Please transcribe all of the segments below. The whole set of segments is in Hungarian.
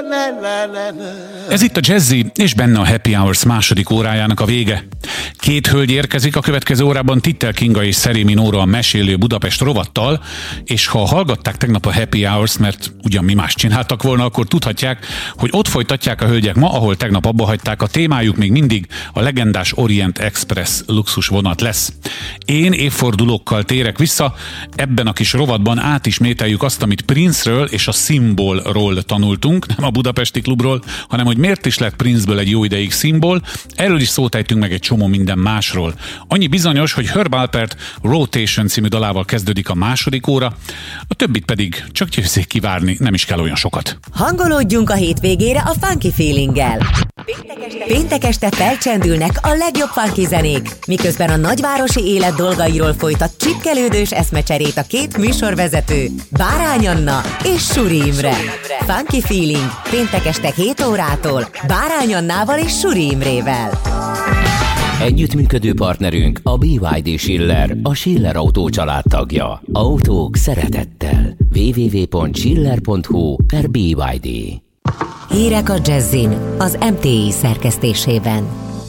Ez itt a Jazzy, és benne a Happy Hours második órájának a vége. Két hölgy érkezik a következő órában, Tittel Kinga és Szerémi Nóra a Mesélő Budapest rovattal, és ha hallgatták tegnap a Happy Hours, mert ugyan mi más csináltak volna, akkor tudhatják, hogy ott folytatják a hölgyek ma, ahol tegnap abba hagyták. A témájuk még mindig a legendás Orient Express luxus vonat lesz. Én évfordulókkal térek vissza, ebben a kis rovatban átismételjük azt, amit Prince-ről és a Szimbolról tanultunk, nem a budapesti klubról, hanem hogy miért is lett Prince-ből egy jó ideig szimbol. Erről is szót ejtünk meg egy csomó minden másról. Annyi bizonyos, hogy Herb Alpert Rotation című dalával kezdődik a második óra, a többit pedig csak győzzék kivárni, nem is kell olyan sokat. Hangolódjunk a hétvégére a Funky Feelinggel. Péntek este felcsendülnek a legjobb funky zenék, miközben a nagyvárosi élet dolgairól folytat csipkelődős eszmecserét a két műsorvezető, Bárány Anna és Suri Imre. Funky Feeling péntek este 7 órától Bárány Annával és Suri Imrével. Együttműködő partnerünk a BYD Schiller, a Schiller Autó család tagja. Autók szeretettel. www.schiller.hu/BYD. Hírek a Jazzin, az MTI szerkesztésében.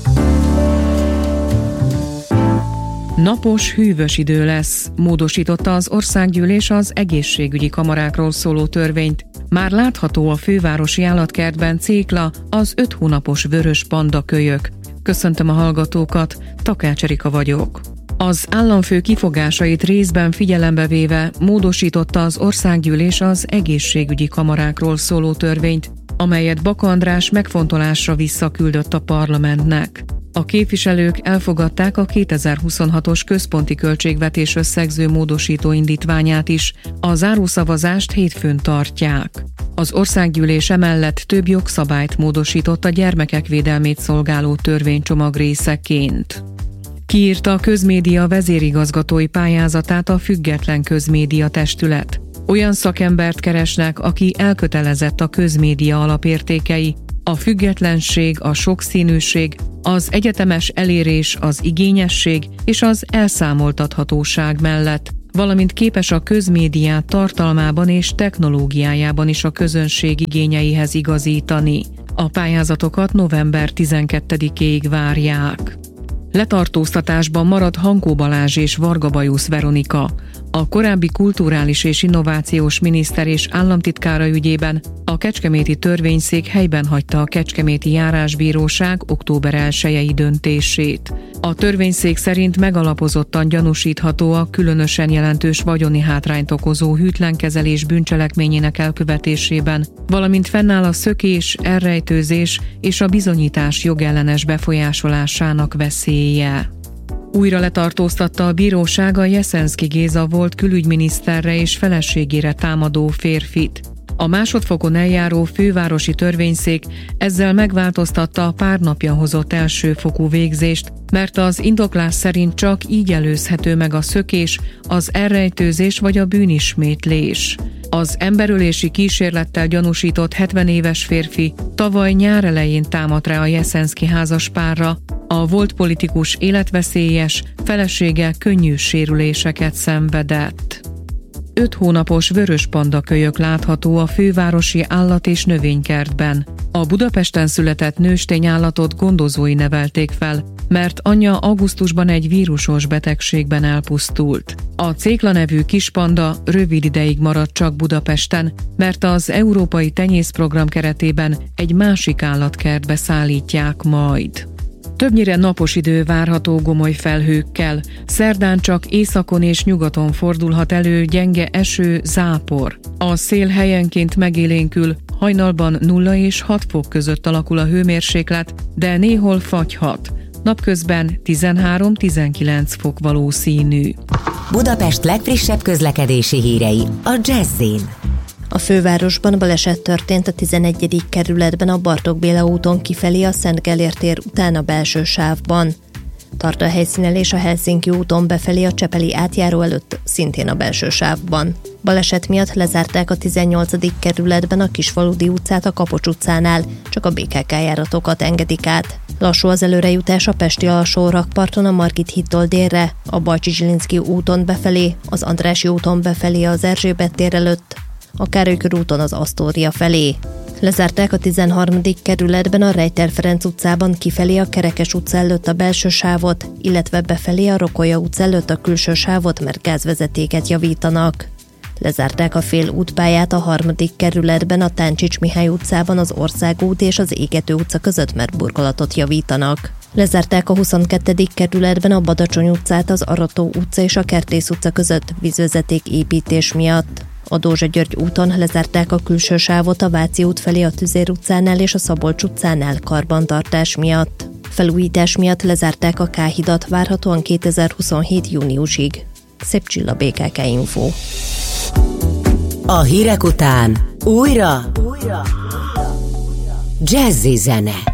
Napos, hűvös idő lesz. Módosította az országgyűlés az egészségügyi kamarákról szóló törvényt. Már látható a fővárosi állatkertben cékla, az 5 hónapos vörös pandakölyök. Köszöntöm a hallgatókat, Takács Erika vagyok. Az államfő kifogásait részben figyelembe véve módosította az országgyűlés az egészségügyi kamarákról szóló törvényt, amelyet Baka András megfontolásra visszaküldött a parlamentnek. A képviselők elfogadták a 2026-os központi költségvetés összegző módosító indítványát is, a zárószavazást hétfőn tartják. Az országgyűlés emellett több jogszabályt módosított a gyermekek védelmét szolgáló törvénycsomag részeként. Kiírta a közmédia vezérigazgatói pályázatát a Független Közmédia Testület. Olyan szakembert keresnek, aki elkötelezett a közmédia alapértékei, a függetlenség, a sokszínűség, az egyetemes elérés, az igényesség és az elszámoltathatóság mellett, valamint képes a közmédiát tartalmában és technológiájában is a közönség igényeihez igazítani. A pályázatokat november 12-ig várják. Letartóztatásban marad Hankó Balázs és Varga Bajusz Veronika. A korábbi kulturális és innovációs miniszter és államtitkára ügyében a kecskeméti törvényszék helyben hagyta a kecskeméti járásbíróság október 1-i döntését. A törvényszék szerint megalapozottan gyanúsítható a különösen jelentős vagyoni hátrányt okozó hűtlenkezelés bűncselekményének elkövetésében, valamint fennáll a szökés, elrejtőzés és a bizonyítás jogellenes befolyásolásának veszélye. Újra letartóztatta a bíróság a Jeszenszky Géza volt külügyminiszterre és feleségére támadó férfit. A másodfokon eljáró fővárosi törvényszék ezzel megváltoztatta a pár napja hozott elsőfokú végzést, mert az indoklás szerint csak így előzhető meg a szökés, az elrejtőzés vagy a bűnismétlés. Az emberölési kísérlettel gyanúsított 70 éves férfi tavaly nyár elején támadt rá a Jeszenszky házaspárra, a volt politikus életveszélyes, felesége könnyű sérüléseket szenvedett. 5 hónapos vörös pandakölyök látható a fővárosi állat- és növénykertben. A Budapesten született nőstényállatot gondozói nevelték fel, mert anyja augusztusban egy vírusos betegségben elpusztult. A Cékla nevű kispanda rövid ideig maradt csak Budapesten, mert az Európai Tenyészprogram keretében egy másik állatkertbe szállítják majd. Többnyire napos idő várható gomoly felhőkkel, szerdán csak északon és nyugaton fordulhat elő gyenge eső, zápor. A szél helyenként megélénkül, hajnalban 0 és 6 fok között alakul a hőmérséklet, de néhol fagyhat. Napközben 13-19 fok valószínű. Budapest legfrissebb közlekedési hírei a Jazzin. A fővárosban baleset történt a 11. kerületben a Bartók Béla úton kifelé a Szent Gellért tér után a belső sávban. Tart a helyszínelés a Helsinki úton befelé a Csepeli átjáró előtt, szintén a belső sávban. Baleset miatt lezárták a 18. kerületben a Kisfaludy utcát a Kapocs utcánál, csak a BKK járatokat engedik át. Lassú az előrejutás a pesti alsó rakparton a Margit hídtól délre, a Bajcsy-Zsilinszky úton befelé, az Andrássy úton befelé az Erzsébet tér előtt, a Károly körúton az Asztória felé. Lezárták a 13. kerületben a Rejter Ferenc utcában kifelé a Kerekes utca előtt a belső sávot, illetve befelé a Rokolya utca előtt a külső sávot, mert gázvezetéket javítanak. Lezárták a fél útpályát a 3. kerületben a Táncsics Mihály utcában az Országút és az Égető utca között, mert burkolatot javítanak. Lezárták a 22. kerületben a Badacsony utcát az Arató utca és a Kertész utca között vízvezeték építés miatt. A Dózsa György úton lezárták a külső sávot a Váci út felé a Tüzér utcánál és a Szabolcs utcánál karbantartás miatt. Felújítás miatt lezárták a K-hidat várhatóan 2027. júniusig. Szép Csilla, BKK Info. A hírek után újra Jazzy zene.